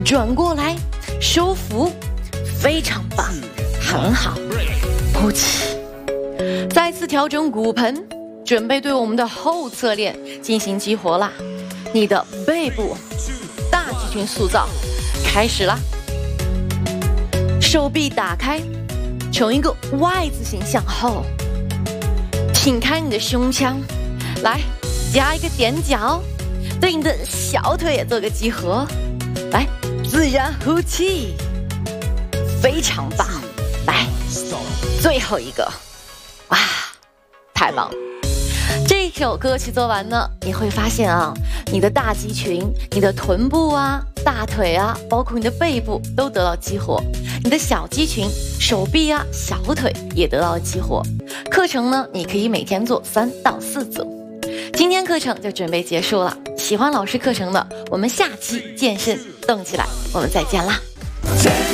转过来，收腹，非常棒，很好，呼气，再次调整骨盆，准备对我们的后侧链进行激活啦。你的背部大肌群塑造开始啦，手臂打开，成一个 Y 字形向后，挺开你的胸腔，来加一个踮脚，对你的小腿也做个激活，来自然呼气，非常棒，来最后一个，哇，太棒了！这首歌曲做完呢，你会发现啊，你的大肌群、你的臀部啊、大腿啊，包括你的背部都得到激活，你的小肌群、手臂啊、小腿也得到了激活。课程呢，你可以每天做3到4组。今天课程就准备结束了，喜欢老师课程的，我们下期健身动起来，我们再见啦！